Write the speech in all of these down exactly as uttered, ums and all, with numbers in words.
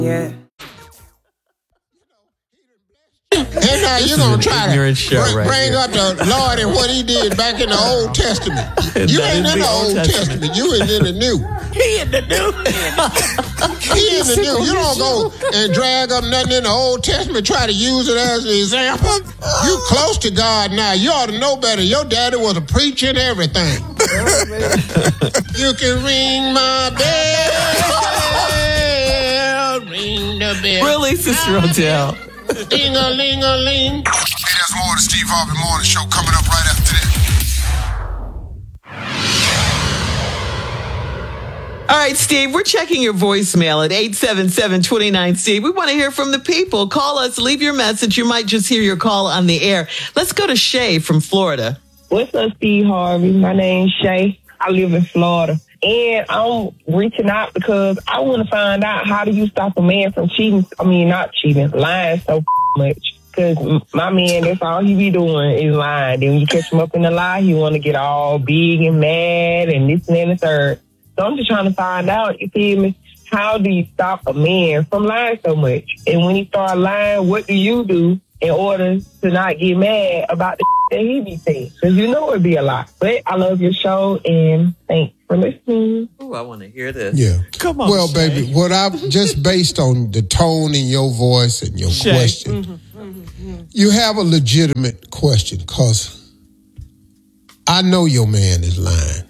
Yeah. And now you're going to try to bring, right bring up the Lord and what he did back in the Old Testament. You ain't in the Old Testament. Testament. You ain't in the New. He in the New. He in the New. You don't go and drag up nothing in the Old Testament, try to use it as an example. You close to God now. You ought to know better. Your daddy was a preacher and everything. You can ring my bell. Ring the bell. Really, Sister Odell? Ding-a-ling-a-ling. Hey, there's more of the Steve Harvey Morning Show coming up right after this. All right, Steve, we're checking your voicemail at eight seven seven, two nine, Steve. We want to hear from the people. Call us, leave your message. You might just hear your call on the air. Let's go to Shay from Florida. What's up, Steve Harvey? My name's Shay. I live in Florida. And I'm reaching out because I want to find out, how do you stop a man from cheating? I mean, not cheating, lying so much. Because my man, that's all he be doing is lying. Then when you catch him up in the lie, he want to get all big and mad and this and that and the third. So I'm just trying to find out, you feel me, how do you stop a man from lying so much? And when he start lying, what do you do in order to not get mad about the that he be saying? Because you know it'd be a lot. But I love your show, and thanks for listening. Oh, I want to hear this. Yeah. Come on, Well, Shay. baby, what I've just based on the tone in your voice and your Shay. question, Mm-hmm, mm-hmm. you have a legitimate question, because I know your man is lying.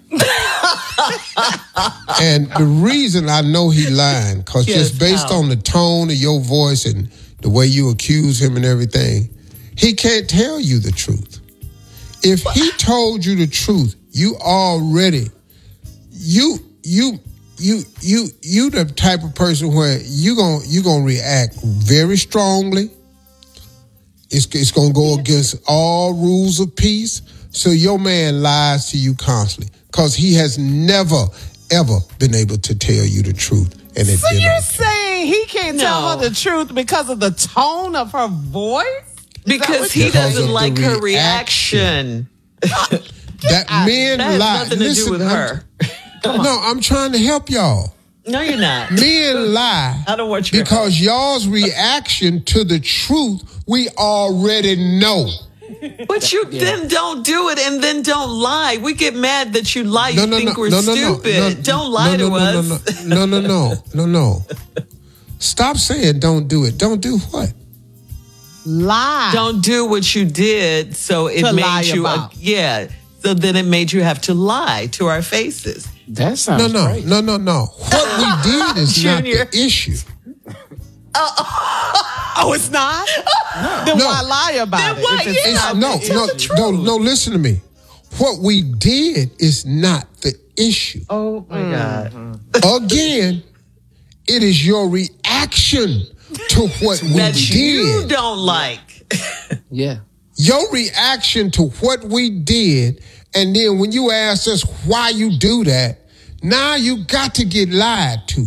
And the reason I know he lying, because Yes, just based how? on the tone of your voice and the way you accuse him and everything, he can't tell you the truth. If he told you the truth, you already, you, you, you, you, you the type of person where you gon' you gonna react very strongly. It's, it's gonna go against all rules of peace. So your man lies to you constantly because he has never, ever been able to tell you the truth. And it So didn't. you're saying he can't No. tell her the truth because of the tone of her voice? Because he Because doesn't of the like her reaction. reaction. That men That has lie. nothing to Listen, do with I'm- her. No, I'm trying to help y'all. No, you're not. Men lie I don't want your because y'all's reaction to the truth we already know. But you then don't do it and then don't lie. We get mad that you lie. No, You no, think no, we're no, no, no, stupid. no, don't lie no, to no, us. No, no, no, no, no, no. Stop saying don't do it. Don't do what? Lie. Don't do what you did, so it To made lie you. Uh, about. yeah. So then it made you have to lie to our faces. That sounds No, no, great. no, no, no. What we did is Junior. not the issue. Oh, it's not? Then No. why lie about Then it? why- if it's yeah. not No, the no, issue? no, no, listen to me. What we did is not the issue. Oh my God. Again, it is your reaction to what we That did. you don't like. Yeah. Your reaction to what we did, and then when you ask us why you do that, now you got to get lied to.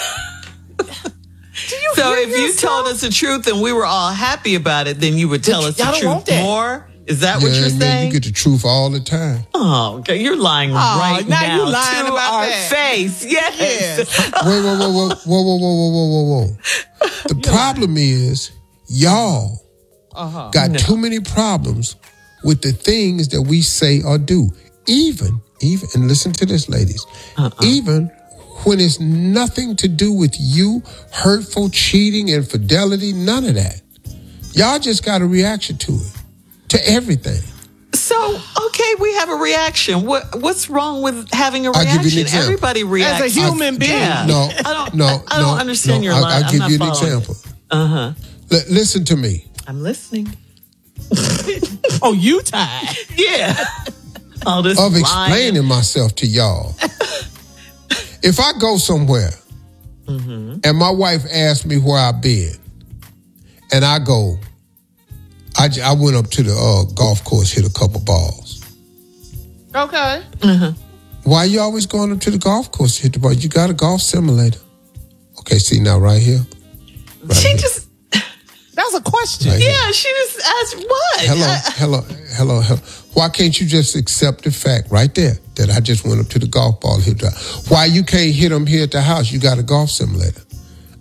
So if you told us the truth and we were all happy about it, then you would tell us the Y'all don't want truth that. more? Is that what Yeah, you're man, saying? you get the truth all the time. Oh, okay. You're lying right now now, you lying to about our that. face. Yes. Yes. Wait, whoa, whoa, whoa, whoa, whoa, whoa, whoa, whoa, whoa, whoa. The problem is y'all Uh-huh. got too many problems with the things that we say or do. Even, even, and listen to this, ladies. Uh-uh. Even when it's nothing to do with you, hurtful, cheating, infidelity, none of that. Y'all just got a reaction to it, to everything. So, okay, we have a reaction. What What's wrong with having a I'll give you an reaction? example. Everybody reacts. As a human being. Yeah. No, I don't, no, I, I don't no, understand no. your I- line. I'll I'm give not you an following. example. Uh-huh. L- listen to me. I'm listening. Oh, you tied. Yeah. All this Of lying. explaining myself to y'all. If I go somewhere and my wife asks me where I've been, and I go, I, j- I went up to the uh, golf course, hit a couple balls. Okay. Why you always going up to the golf course to hit the ball? You got a golf simulator. Okay, see now right here. Right She here. just, That was a question. Right here. yeah, she just asked what? Hello, I- hello, hello, hello. Why can't you just accept the fact right there that I just went up to the golf ball hit? the- Why you can't hit them here at the house? You got a golf simulator.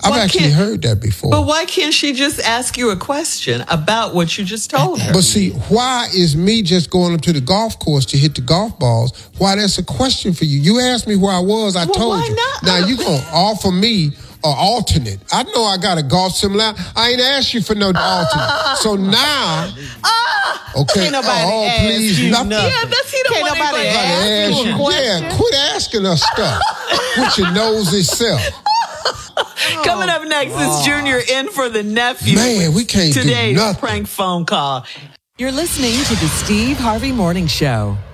I've Why actually can't- heard that before. But why can't she just ask you a question about what you just told her? But see, why is me just going up to the golf course to hit the golf balls? Why that's a question for you? You asked me where I was, I Well, told why you. not? Now you gonna offer me an alternate. I know I got a golf simulator. I ain't asked you for no alternate. So now, okay, Can't nobody oh, ask please, you nothing. nothing. Yeah, that's he don't Can't want nobody anybody ask to you ask a you. question. Yeah, quit asking us stuff with your nose itself. Coming up next is Junior in for the nephew. Man, we can't do Today's nothing. prank phone call. You're listening to the Steve Harvey Morning Show.